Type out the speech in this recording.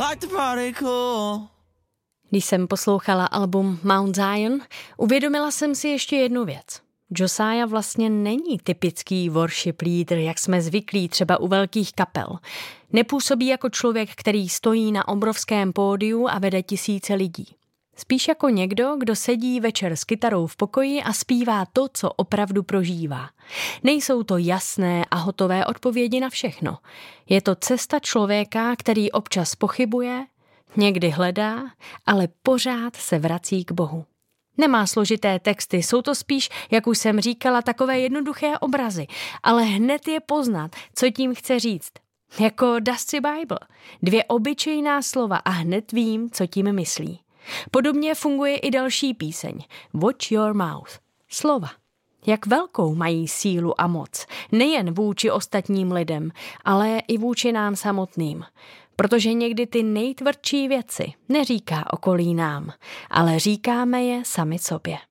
like the party cool. Když jsem poslouchala album Mount Zion, uvědomila jsem si ještě jednu věc. Josiah vlastně není typický worship leader, jak jsme zvyklí třeba u velkých kapel. Nepůsobí jako člověk, který stojí na obrovském pódiu a vede tisíce lidí. Spíš jako někdo, kdo sedí večer s kytarou v pokoji a zpívá to, co opravdu prožívá. Nejsou to jasné a hotové odpovědi na všechno. Je to cesta člověka, který občas pochybuje, někdy hledá, ale pořád se vrací k Bohu. Nemá složité texty, jsou to spíš, jak už jsem říkala, takové jednoduché obrazy, ale hned je poznat, co tím chce říct. Jako Dusty Bible. 2 obyčejná slova a hned vím, co tím myslí. Podobně funguje i další píseň Watch Your Mouth. Slova. Jak velkou mají sílu a moc, nejen vůči ostatním lidem, ale i vůči nám samotným. Protože někdy ty nejtvrdší věci neříká okolí nám, ale říkáme je sami sobě.